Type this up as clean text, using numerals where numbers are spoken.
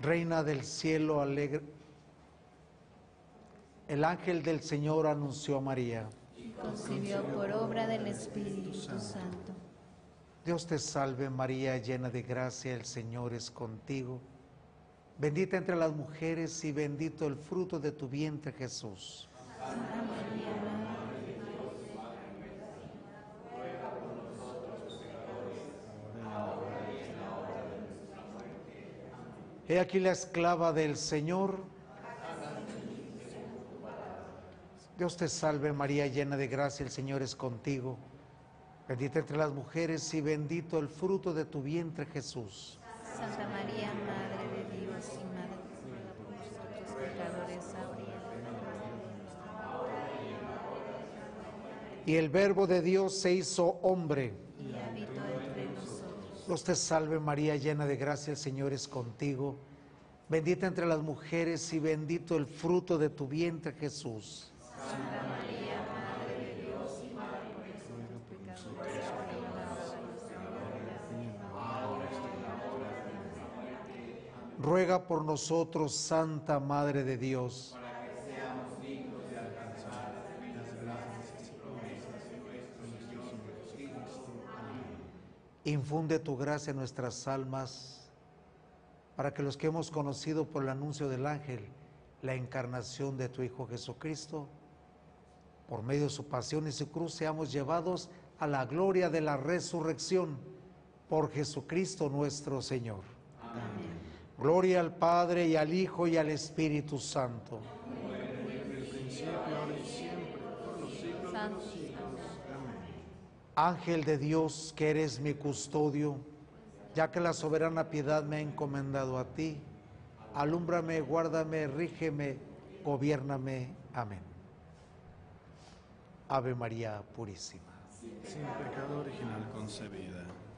Reina del cielo, alegre. El ángel del Señor anunció a María. Y concibió por obra del Espíritu Santo. Dios te salve María, llena de gracia, el Señor es contigo. Bendita entre las mujeres y bendito el fruto de tu vientre, Jesús. Santa María, Madre de Dios, He aquí la esclava del Señor. Dios te salve María, llena de gracia, el Señor es contigo. Bendita entre las mujeres y bendito el fruto de tu vientre, Jesús. Santa María, Madre de Dios y Madre nuestra, por nosotros pecadores, ahora y en la hora de nuestra muerte. Y el Verbo de Dios se hizo hombre. Y habitó entre nosotros. Dios te salve María, llena de gracia, el Señor es contigo. Bendita entre las mujeres y bendito el fruto de tu vientre, Jesús. Santa María, Madre de Dios y Madre por nosotros pecadores, ahora y en la hora de nuestra muerte. Ruega por nosotros, Santa Madre de Dios. Para que seamos dignos de alcanzar las gracias y promesas de nuestro Señor Jesucristo. Amén. Infunde tu gracia en nuestras almas, para que los que hemos conocido por el anuncio del ángel la encarnación de tu Hijo Jesucristo, por medio de su pasión y su cruz, seamos llevados a la gloria de la resurrección por Jesucristo nuestro Señor. Amén. Gloria al Padre y al Hijo y al Espíritu Santo. Desde el principio, ahora y siempre, por los siglos de Santo, los siglos. Amén. Ángel de Dios, que eres mi custodio, ya que la soberana piedad me ha encomendado a ti, alúmbrame, guárdame, rígeme, gobiérname. Amén. Ave María Purísima. Sin pecado original concebida.